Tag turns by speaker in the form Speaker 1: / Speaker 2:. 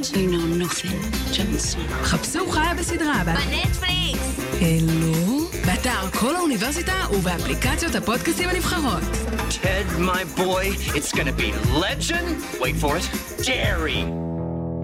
Speaker 1: You know nothing, Johnson.
Speaker 2: חפשו חיה בסדרה
Speaker 3: בנטפליקס.
Speaker 2: אלו, באתר כל האוניברסיטה ובאפליקציות הפודקאסטים הנבחרות.
Speaker 4: Ted, my boy, it's gonna be legend. Wait for it. Dairy.